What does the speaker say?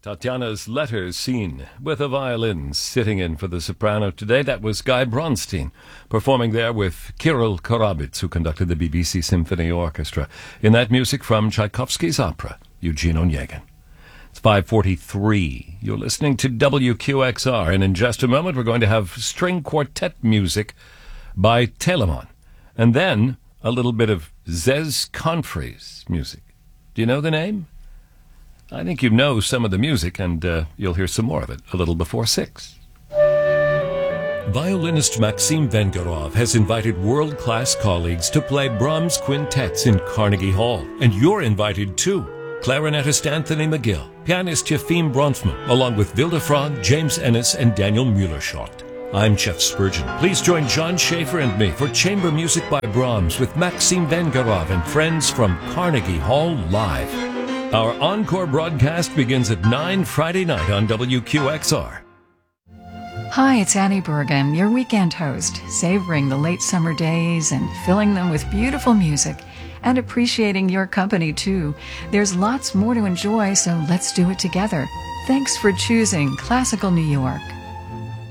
Tatiana's Letters Scene, with a violin sitting in for the soprano today. That was Guy Bronstein, performing there with Kirill Korabits, who conducted the BBC Symphony Orchestra, in that music from Tchaikovsky's opera, Eugene Onegin. It's 5:43. You're listening to WQXR, and in just a moment we're going to have string quartet music by Telemon, and then a little bit of Zez Confrey's music. Do you know the name? I think you know some of the music, and you'll hear some more of it a little before 6. Violinist Maxim Vengerov has invited world-class colleagues to play Brahms quintets in Carnegie Hall, and you're invited too. Clarinetist Anthony McGill, pianist Yefim Bronfman, along with Vilde Frog, James Ennis, and Daniel Mueller-Schott. I'm Jeff Spurgeon. Please join John Schaefer and me for chamber music by Brahms with Maxim Vengerov and friends from Carnegie Hall Live. Our encore broadcast begins at 9 Friday night on WQXR. Hi, it's Annie Bergen, your weekend host, savoring the late summer days and filling them with beautiful music and appreciating your company too. There's lots more to enjoy, so let's do it together. Thanks for choosing Classical New York.